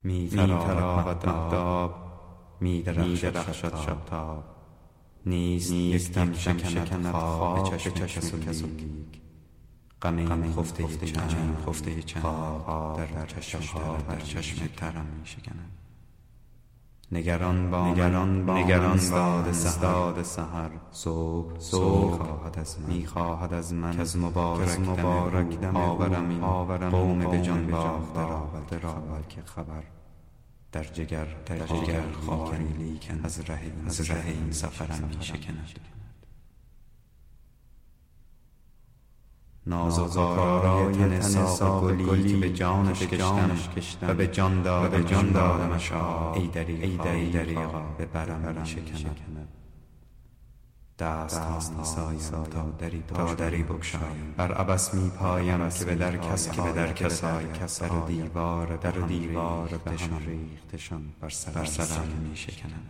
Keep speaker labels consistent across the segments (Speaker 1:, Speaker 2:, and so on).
Speaker 1: می تراود مهتاب، می درخشد شبتاب. نیست یک دم شکند خواب به چشم کس و لیگ. غم خفته چند در چشم ترم می شکند. نگران استاد سحر صبح می خواهد از من کز مبارک دم آورم این قوم به جان باخته را بلکه خبر در جگر خواهی لیکن از ره این سفرم می شکند. نازک آرای تن ساق گلی که به جانش کشتم و به جان دادمش ای دریغا به برم می شکند. دست ها می سایم تا دری بگشایم، بر عبث می پایم که به در کس آیم. در دیوار به هم ریختشان بر سرم می شکند.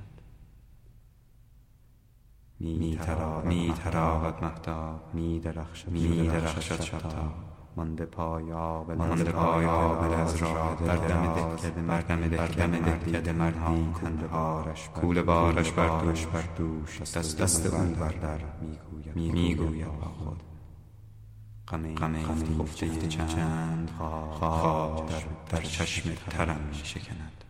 Speaker 1: می تراود مهتاب، می درخشد شبتاب. مانده پای آبله از راه بر دم دهکده مردی کوله بارش بر دوش دست او بر در می گوید با خود غم خفته چند خواب در چشم ترم می شکند.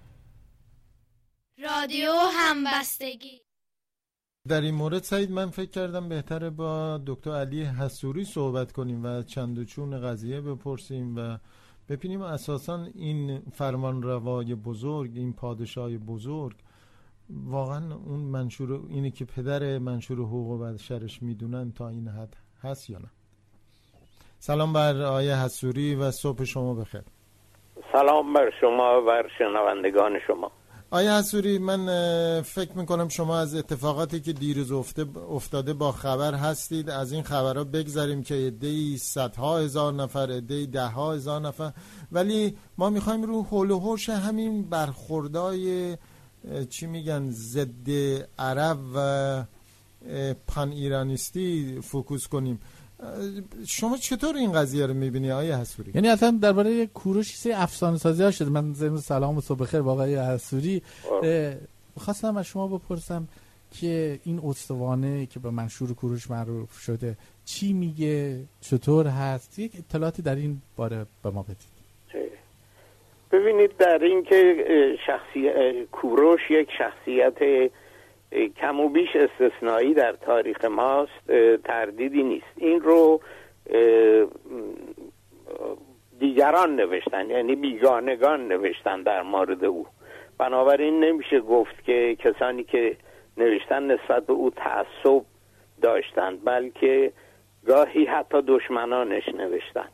Speaker 2: رادیو همبستگی.
Speaker 3: در این مورد سعید من فکر کردم بهتره با دکتر علی حصوری صحبت کنیم و چند و چون قضیه بپرسیم و ببینیم اساساً این فرمانروای بزرگ، این پادشاه بزرگ، واقعاً اون منشور اینی که پدر منشور حقوق بشرش میدونن تا این حد هست یا نه؟ سلام بر آقای حصوری و صبح شما بخیر.
Speaker 4: سلام بر شما و بر شنوندگان شما.
Speaker 3: آیا حصوری، من فکر میکنم شما از اتفاقاتی که دیروز افتاده با خبر هستید. از این خبرها بگذاریم که عده‌ای صدها هزار نفر، عده‌ای ده‌ها هزار نفر، ولی ما میخوایم رو حول و حوش همین برخوردای چی میگن ضد عرب و پن ایرانیستی فوکوس کنیم. شما چطور این قضیه رو میبینی آقای حصوری؟
Speaker 5: یعنی اصلا درباره کوروش سری افسانه سازی ها شده. من سلام و صبح بخیر با آقای حصوری. خواستم از شما بپرسم که این استوانه که به منشور کوروش معروف شده چی میگه، چطور هست؟ یک اطلاعاتی در این باره به ما بدید.
Speaker 4: ببینید، در این که کوروش یک شخصیت کم و بیش استثنایی در تاریخ ماست تردیدی نیست. این رو دیگران نوشتن، یعنی بیگانگان نوشتن در مورد او. بنابراین نمیشه گفت که کسانی که نوشتن نسبت به او تعصب داشتند، بلکه گاهی حتی دشمنانش نوشتن.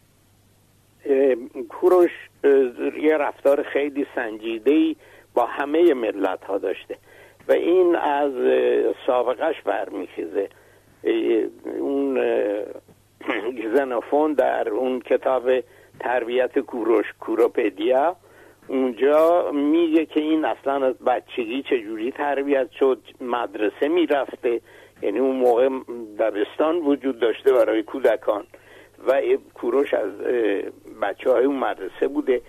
Speaker 4: کوروش یه رفتار خیلی سنجیده‌ای با همه ملت ها داشته و این از سابقش برمیخیزه. اون ژنوفون در اون کتاب تربیت کوروش، کوروپدیا، اونجا میگه که این اصلا از بچگی چجوری تربیت شد، مدرسه میرفته، یعنی اون موقع دبستان وجود داشته برای کودکان و کوروش از بچه های اون مدرسه بوده.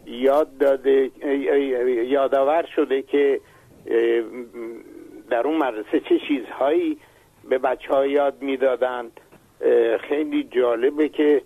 Speaker 4: یادآور شده که در اون مدرسه چه چیزهایی به بچه‌ها یاد میدادند. خیلی جالبه که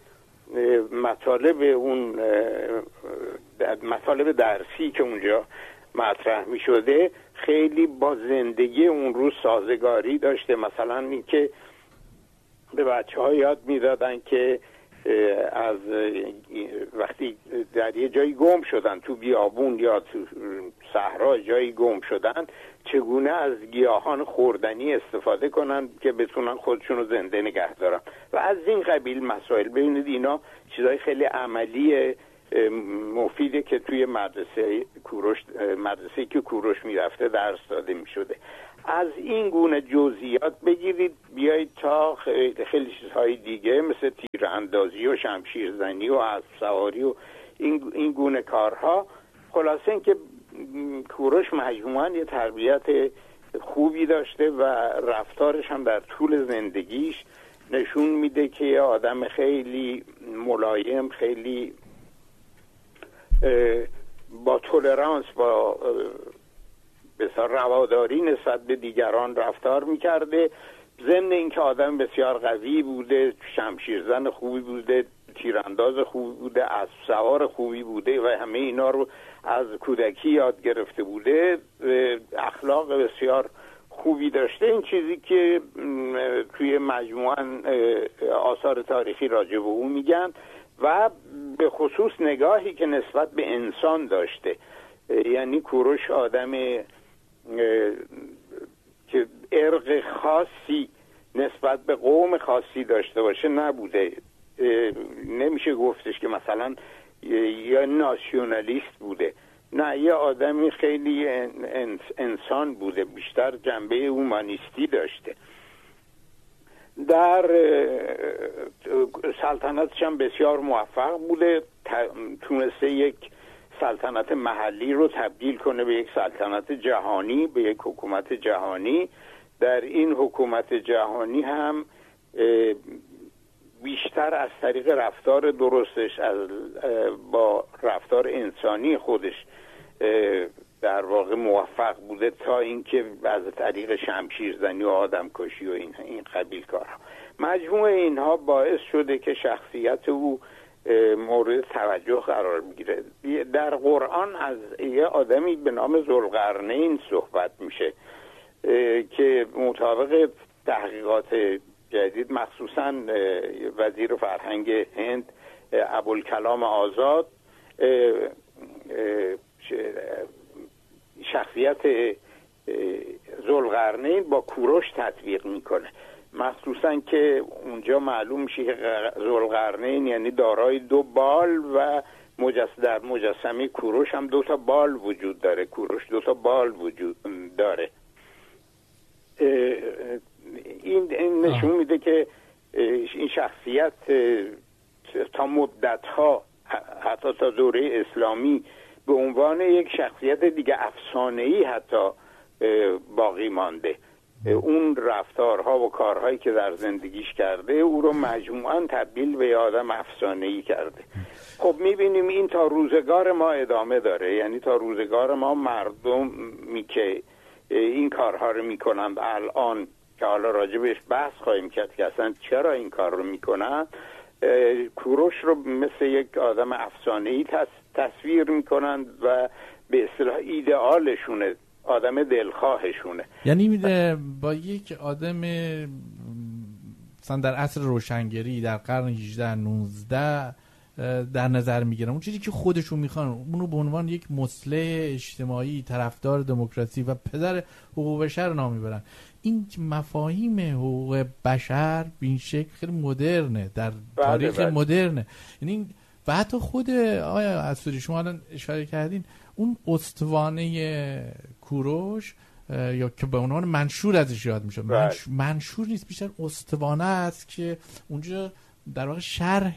Speaker 4: مطالب درسی که اونجا مطرح می شده خیلی با زندگی اون روز سازگاری داشته. مثلا این که به بچه‌ها یاد میدادن که از وقتی در یه جایی گم شدن، تو بیابون یا تو صحرا جایی گم شدن، چگونه از گیاهان خوردنی استفاده کنن که بتونن خودشون رو زنده نگه دارن و از این قبیل مسائل. ببینید اینا چیزای خیلی عملی مفیده که توی مدرسه که کوروش میرفته درس داده میشده. از این گونه جزئیات بگیرید بیایید تا خیلی چیزهای دیگه مثل تیراندازی و شمشیرزنی و اسب سواری و این گونه کارها. خلاصه این که کوروش مجموعاً یه تربیت خوبی داشته و رفتارش هم در طول زندگیش نشون میده که یه آدم خیلی ملایم، خیلی با تولرانس، با بسیار رواداری نسبت به دیگران رفتار میکرده. ضمن اینکه آدم بسیار قوی بوده، شمشیرزن خوبی بوده، تیرانداز خوبی بوده، اسب سوار خوبی بوده و همه اینا رو از کودکی یاد گرفته بوده، اخلاق بسیار خوبی داشته. این چیزی که توی مجموعاً آثار تاریخی راجع به او میگن و به خصوص نگاهی که نسبت به انسان داشته. یعنی کوروش آدم که ارق خاصی نسبت به قوم خاصی داشته باشه نبوده. نمیشه گفتش که مثلا یا ناسیونالیست بوده، نه، یه آدمی خیلی انسان بوده، بیشتر جنبه اومانیستی داشته. در سلطنتش هم بسیار موفق بوده، تونسته یک سلطنت محلی رو تبدیل کنه به یک سلطنت جهانی، به یک حکومت جهانی. در این حکومت جهانی هم بیشتر از طریق رفتار درستش با رفتار انسانی خودش در واقع موفق بوده، تا اینکه از طریق شمشیرزنی و آدمکشی و این قبیل کارها. مجموع اینها باعث شده که شخصیت او مورد توجه قرار میگیره. در قرآن از یه آدمی به نام ذوالقرنین صحبت میشه که مطابق تحقیقات جدید، مخصوصا وزیر فرهنگ هند ابوالکلام آزاد شخصیت ذوالقرنین با کوروش تطبیق میکنه، مخصوصا که اونجا معلوم میشه که ذوالقرنین یعنی دارای 2 بال و در مجسمه کوروش هم 2 تا بال وجود داره. کوروش 2 تا بال وجود داره. این نشون میده که این شخصیت تا مدت‌ها، حتی تا دوره اسلامی، به عنوان یک شخصیت دیگه افسانه‌ای حتی باقی مانده. اون رفتارها و کارهایی که در زندگیش کرده او رو مجموعاً تبدیل به آدم افسانه‌ای کرده. خب می‌بینیم این تا روزگار ما ادامه داره، یعنی تا روزگار ما مردمی که این کارها رو میکنند الان، که حالا راجع بهش بحث خواهیم کرد که اصلا چرا این کار رو میکنند، کوروش رو مثل یک آدم افسانه‌ای تصویر میکنند و به اصطلاح ایدئالشونه، آدم دلخواهشونه.
Speaker 5: یعنی با یک آدم مثلا در عصر روشنگری در قرن 18 19 در نظر میگیرن، اون چیزی که خودشون میخوان اونو به عنوان یک مصلح اجتماعی، طرفدار دموکراسی و پدر حقوق بشر نام میبرن. این مفاهیم حقوق بشر به این شکل خیلی مدرنه، در تاریخ مدرنه. یعنی و حتی خود آقای عصوری شما الان اشاره کردین، اون استوانه کوروش یا که به عنوان منشور ازش یاد میشه، منشور نیست، بیشتر استوانه است که اونجا در واقع شرح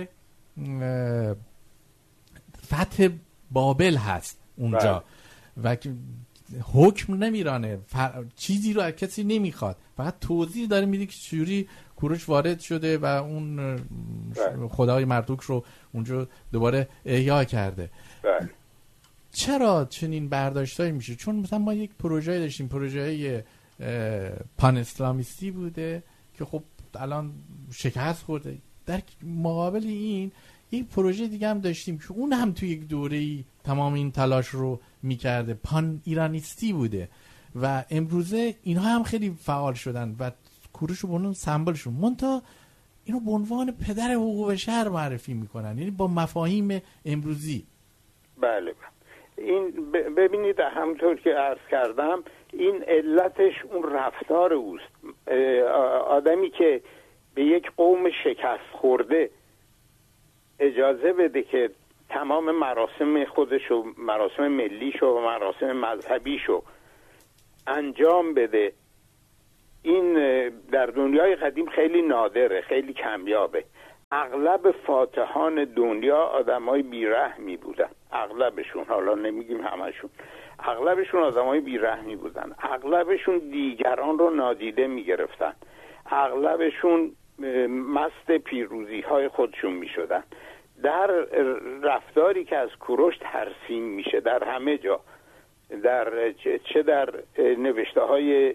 Speaker 5: فتح بابل هست اونجا و حکم نمیرانه، چیزی رو از کسی نمیخواد، فقط توضیح داره میده که چجوری کوروش وارد شده و اون خدای مردوک رو اونجا دوباره احیا کرده. چرا چنین برداشتایی میشه؟ چون مثلا ما یک پروژه داشتیم، پروژه پان اسلامیستی بوده که خب الان شکست خورده. در مقابل این یک پروژه دیگه هم داشتیم که اون هم توی یک دوره‌ای تمام این تلاش رو میکرده، پان ایرانیستی بوده و امروزه اینها هم خیلی فعال شدن و کوروش رو به عنوان سمبلشون منتها اینو به عنوان پدر حقوق بشر معرفی میکنن، یعنی با مفاهیم امروزی.
Speaker 4: بله این ببینید همونطور که عرض کردم این علتش اون رفتار اوست. آدمی که به یک قوم شکست خورده اجازه بده که تمام مراسم خودش و مراسم ملیش و مراسم مذهبیش رو انجام بده، این در دنیای قدیم خیلی نادره، خیلی کمیابه. اغلب فاتحان دنیا آدمای بیرحمی بودن، اغلبشون، حالا نمیگیم همشون، اغلبشون آدمای بیرحمی بودن، اغلبشون دیگران رو نادیده میگرفتن، اغلبشون مست پیروزی های خودشون میشدن. در رفتاری که از کوروش ترسیم میشه در همه جا، چه در نوشته های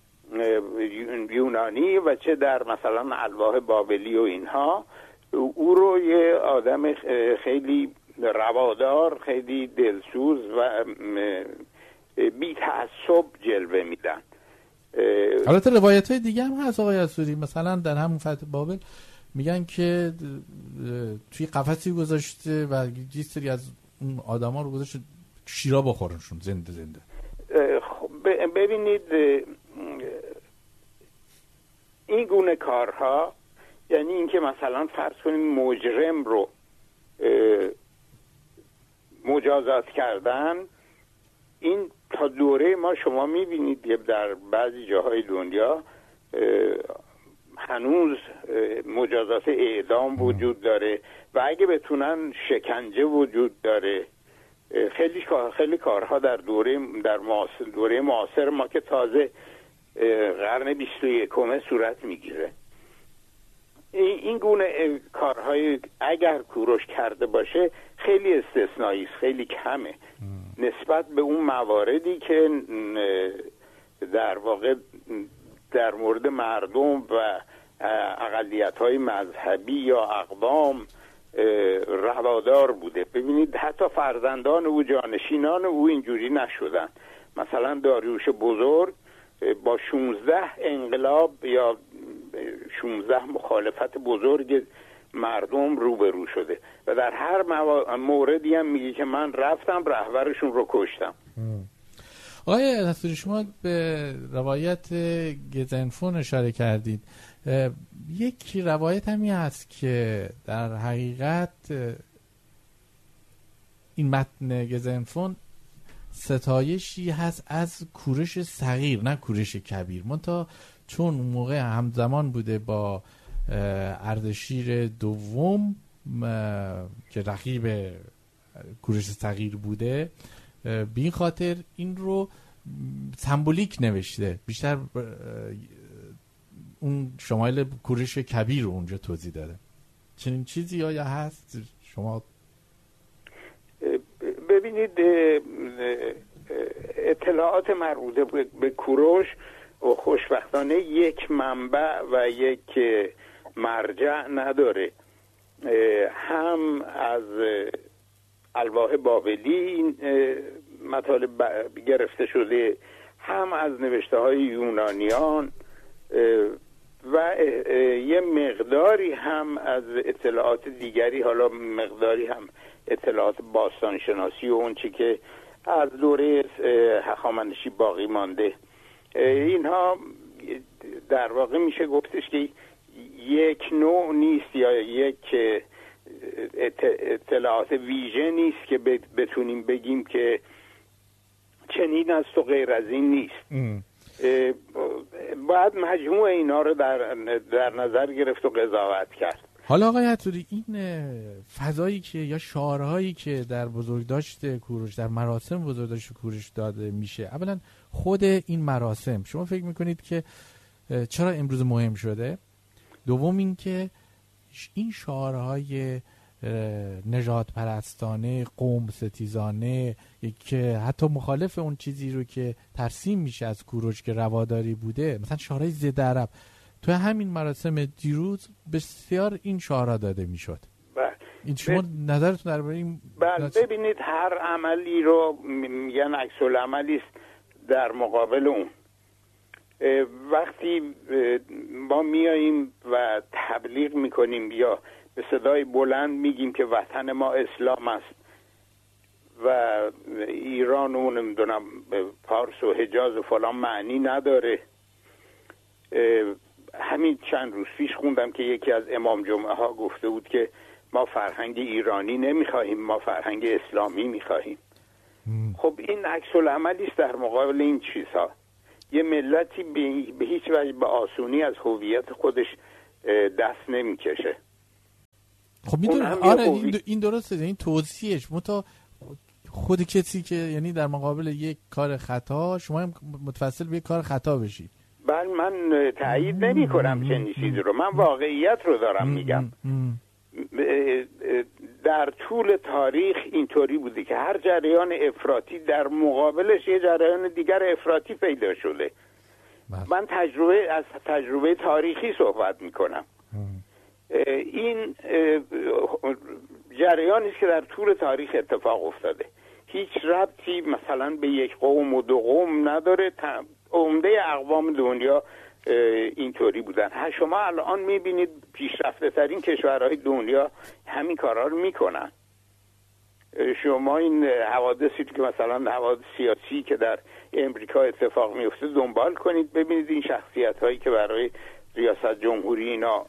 Speaker 4: یونانی و چه در مثلا الواح بابلی و اینها، او رو یه آدم خیلی روادار، خیلی دلسوز و بی تعصب جلوه میدن.
Speaker 5: البته روایت های دیگه هم هست آقای اسوری، مثلا در همون فتح بابل میگن که توی قفسی گذاشته و یه سری از اون آدما رو گذاشته شیرا بخورنشون زنده زنده.
Speaker 4: ببینید این گونه کارها، یعنی اینکه مثلا فرض کنیم مجرم رو مجازات کردن، این تا دوره ما شما میبینید در بعضی جاهای دنیا هنوز مجازات اعدام وجود داره و اگه بتونن شکنجه وجود داره. خیلی کارها در دوره معاصر ما که تازه قرن 21 صورت میگیره. این گونه کارهای اگر کوروش کرده باشه خیلی استثنایی است، خیلی کمه نسبت به اون مواردی که در واقع در مورد مردم و اقلیت‌های مذهبی یا اقوام روادار بوده. ببینید حتی فرزندان او، جانشینان او اینجوری نشدن. مثلا داریوش بزرگ با 16 انقلاب یا 16 مخالفت بزرگ مردم روبرو شده و در هر موردی هم میگه که من رفتم رهبرشون رو کشتم.
Speaker 5: آقای دستوری، شما به روایت گزنفون اشاره کردید. یک روایت همی هست که در حقیقت این متن گزنفون ستایشی هست از کورش صغیر نه کورش کبیر، منتها چون اون موقع همزمان بوده با اردشیر دوم که رقیب کورش صغیر بوده، به این خاطر این رو سمبولیک نوشته، بیشتر اون شمایل کورش کبیر رو اونجا توضیح داده. چنین چیزی آیا هست؟ شما
Speaker 4: ببینید اطلاعات مربوطه به کوروش و خوشبختانه یک منبع و یک مرجع نداره. هم از الواح بابلی این مطالب گرفته شده، هم از نوشته های یونانیان و یه مقداری هم از اطلاعات دیگری، حالا مقداری هم اطلاعات باستانشناسی و اون چی که از دوره هخامنشی باقی مانده. اینها در واقع میشه گفتش که یک نوع نیست یا یک اطلاعات ویژه نیست که بتونیم بگیم که چنین است و غیر از این نیست. باید مجموع اینا رو در نظر گرفت و قضاوت کرد.
Speaker 5: حالا آقای عطوری، این فضایی که یا شعارهایی که در بزرگداشت کوروش، در مراسم بزرگداشت کوروش داده میشه، اولا خود این مراسم شما فکر میکنید که چرا امروز مهم شده؟ دوم این که این شعارهای نژاد پرستانه، قوم ستیزانه که حتی مخالف اون چیزی رو که ترسیم میشه از کوروش که رواداری بوده، مثلا شعارهای ضد عرب، تو همین مراسم دیروز بسیار این شعارها داده میشد. این شما نظرتون درباره این؟
Speaker 4: ببینید هر عملی رو میگن عکس العملی است در مقابل اون. وقتی ما میاییم و تبلیغ میکنیم یا به صدای بلند میگیم که وطن ما اسلام است و ایران و نمیدونم پارس و حجاز و فلان معنی نداره. همین چند روز پیش خوندم که یکی از امام جمعه ها گفته بود که ما فرهنگ ایرانی نمیخواهیم، ما فرهنگ اسلامی میخواهیم. خب این عکس العملی است در مقابل این چیزها. یه ملتی به هیچ وجه به آسونی از هویت خودش دست نمیکشه.
Speaker 5: خب میدونم آره این درسته، این توصیهش متا خود کسی که یعنی در مقابل یک کار خطا شما هم متوسل به یک کار خطا بشید.
Speaker 4: بله من تایید نمی کنم چنین چیزی رو، من واقعیت رو دارم میگم. در طول تاریخ اینطوری بوده که هر جریان افراطی در مقابلش یه جریان دیگر افراطی پیدا شده. من از تجربه تاریخی صحبت میکنم. این جریانی است که در طول تاریخ اتفاق افتاده، هیچ ربطی مثلا به یک قوم و دو قوم نداره. عمده اقوام دنیا اینطوری بودن. شما الان میبینید پیشرفته ترین کشورهای دنیا همین کارا رو میکنن. شما این حوادثی که مثلا حوادث سیاسی که در امریکا اتفاق میفته دنبال کنید، ببینید این شخصیت هایی که برای ریاست جمهوری اینا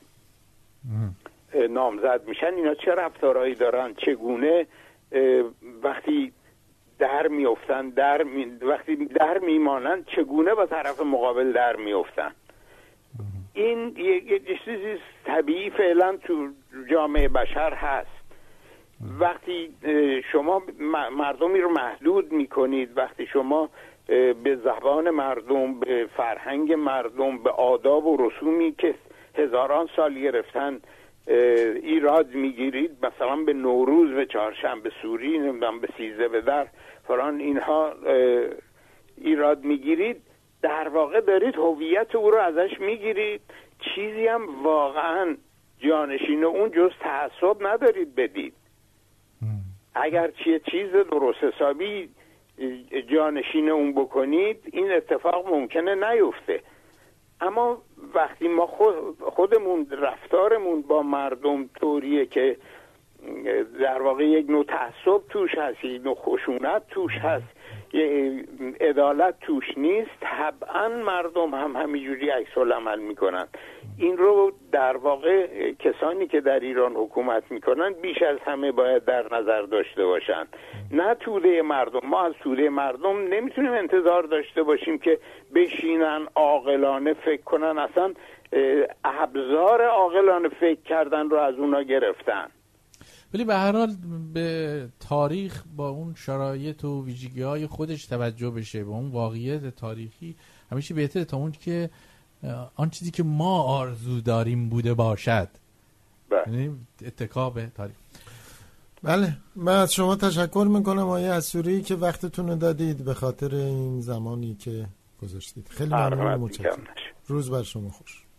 Speaker 4: نامزد میشن، اینا چه رفتارهایی دارن، چگونه وقتی در میافتن، وقتی در میمانن چگونه با طرف مقابل در میافتن. این یه چیزی طبیعی فعلا تو جامعه بشر هست. وقتی شما مردمی رو محدود میکنید، وقتی شما به زبان مردم، به فرهنگ مردم، به آداب و رسومی که هزاران سال گرفتن ایراد میگیرید، مثلا به نوروز، به چهارشنبه سوری، نمیدونم به 13 به در فلان اینها ایراد میگیرید، در واقع دارید هویت او رو ازش میگیرید. چیزی هم واقعا جانشین اون جز تعصب ندارید بدید. اگر چیز درست حسابی جانشین اون بکنید این اتفاق ممکنه نیفته. اما وقتی ما خودمون رفتارمون با مردم طوریه که در واقع یک نوع تعصب توش هست، یک نوع خشونت توش هست، عدالت توش نیست، طبعا مردم هم همینجوری عکس العمل میکنن. این رو در واقع کسانی که در ایران حکومت میکنن بیش از همه باید در نظر داشته باشن، نه توده مردم. ما از توده مردم نمیتونیم انتظار داشته باشیم که بشینن عاقلانه فکر کنن. اصلا ابزار عاقلانه فکر کردن رو از اونا گرفتن.
Speaker 5: ولی به هر حال به تاریخ با اون شرایط و ویژگی‌های خودش توجه بشه، به اون واقعیت تاریخی همیشه بهتره تا اون که آن چیزی که ما آرزو داریم بوده باشد. یعنی اتکا به تاریخ.
Speaker 3: بله، من از شما تشکر میکنم آقای عصوری که وقتتون رو دادید به خاطر این زمانی که گذاشتید. خیلی ممنون و متشکرم. روز بر شما خوش.